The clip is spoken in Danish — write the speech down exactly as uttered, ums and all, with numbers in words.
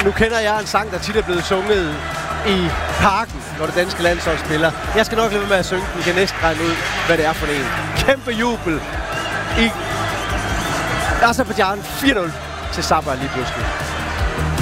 nu kender jeg en sang, der tit er blevet sunget i parken, når det danske landshold spiller. Jeg skal nok lade være med at synge den. I kan næsten regne ud, hvad det er for en. Kæmpe jubel i Aserbajdsjan. fire nul til Sabah lige pludselig.